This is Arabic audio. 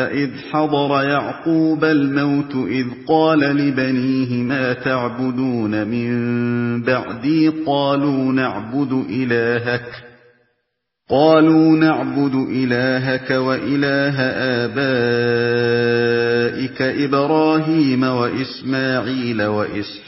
إذ حضر يعقوب الموت إذ قال لبنيه ما تعبدون من بعدي قالوا نعبد إلهك وإله آبائك إبراهيم وإسماعيل وإسحاق